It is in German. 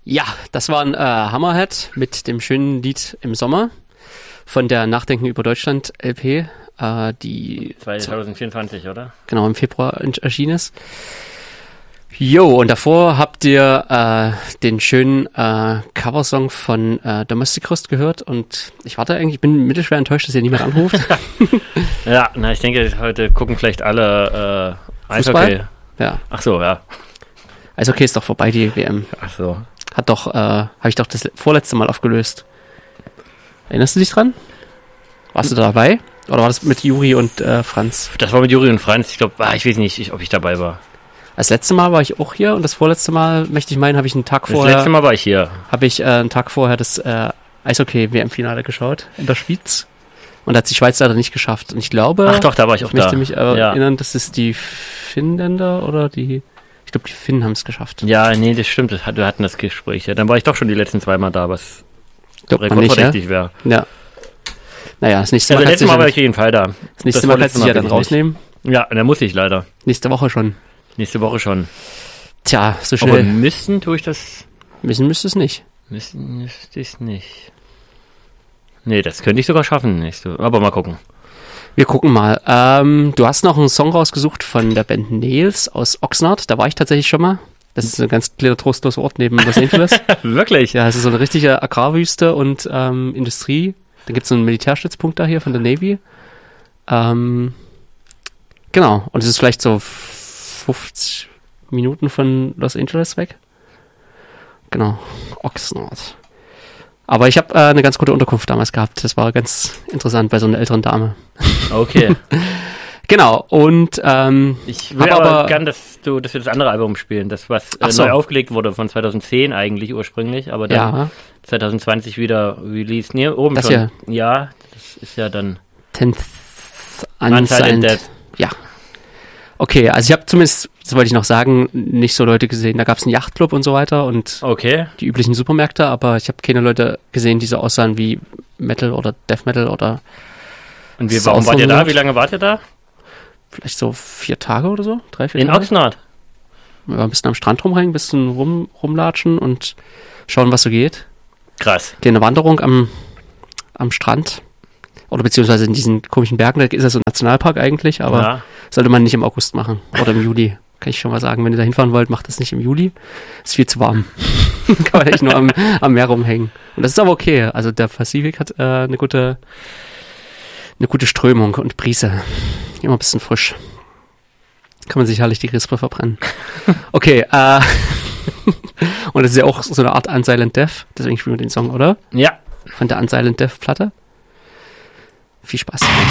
Ja, das war ein Hammerhead mit dem schönen Lied im Sommer von der Nachdenken über Deutschland LP, die 2024, oder? Genau, im Februar erschienen ist. Jo, und davor habt ihr den schönen Coversong von Domestic Rust gehört und ich bin mittelschwer enttäuscht, dass ihr niemand anruft. Ja, ich denke, heute gucken vielleicht alle Fußball? Ja. Ach so, ja. Eishockey ist doch vorbei, die WM. Ach so. Habe ich doch das vorletzte Mal aufgelöst. Erinnerst du dich dran? Warst du da dabei? Oder war das mit Juri und Franz? Das war mit Juri und Franz. Ich glaube, ich weiß nicht, ob ich dabei war. Das letzte Mal war ich auch hier und das vorletzte Mal, möchte ich meinen, habe ich einen Tag vorher... Das letzte Mal war ich hier. Habe ich einen Tag vorher das Eishockey-WM-Finale geschaut in der Schweiz. Und da hat die Schweiz leider nicht geschafft. Und ich glaube... Ach doch, da war ich auch da. Ich möchte mich erinnern, dass es die Finnländer oder die... Ich glaube, die Finnen haben es geschafft. Ja, nee, das stimmt. Wir hatten das Gespräch. Ja, dann war ich doch schon die letzten 2 Mal da, was rekordverdächtig wäre. Ja. Naja, das nächste Mal... Also letztes Mal war ich auf jeden Fall da. Das nächste Mal kannst du dich ja dann rausnehmen. Ja, da muss ich leider. Nächste Woche schon. Tja, so schnell. Aber müssen tue ich das... Müssen müsste es nicht. Müsste ich es nicht. Nee, das könnte ich sogar schaffen. Aber mal gucken. Wir gucken mal. Du hast noch einen Song rausgesucht von der Band Nails aus Oxnard. Da war ich tatsächlich schon mal. Das ist ein ganz kleiner, trostloser Ort neben Los Angeles. Wirklich? Ja, es ist so eine richtige Agrarwüste und Industrie. Da gibt es so einen Militärstützpunkt da hier von der Navy. Genau. Und es ist vielleicht so 50 Minuten von Los Angeles weg. Genau. Oxnard. Aber ich habe eine ganz gute Unterkunft damals gehabt. Das war ganz interessant bei so einer älteren Dame. Okay. Genau. Und ich will aber gern, dass wir das andere Album spielen. Das, was neu aufgelegt wurde von 2010 eigentlich ursprünglich, aber dann 2020 wieder released. Nee, oben das schon. Hier. Ja, das ist ja dann 10th Unsigned Dead. Ja. Okay, also ich habe zumindest, das wollte ich noch sagen, nicht so Leute gesehen. Da gab es einen Yachtclub und so weiter und die üblichen Supermärkte, aber ich habe keine Leute gesehen, die so aussahen wie Metal oder Death Metal oder... Und warum wart ihr da? Wie lange wart ihr da? Vielleicht so 4 Tage oder so, 3, 4 Tage. In Oxnard? Ja, ein bisschen am Strand rumhängen, ein bisschen rumlatschen und schauen, was so geht. Krass. Eine Wanderung am Strand oder beziehungsweise in diesen komischen Bergen, da ist ja so ein Nationalpark eigentlich, aber sollte man nicht im August machen oder im Juli. Kann ich schon mal sagen, wenn ihr da hinfahren wollt, macht das nicht im Juli. Ist viel zu warm. Kann man echt nur am Meer rumhängen. Und das ist aber okay. Also der Pazifik hat eine gute Strömung und Brise. Immer ein bisschen frisch. Kann man sich herrlich die Rispe verbrennen. Okay, und das ist ja auch so eine Art Unsilent Death. Deswegen spielen wir den Song, oder? Ja. Von der Unsilent Death Platte. Viel Spaß damit.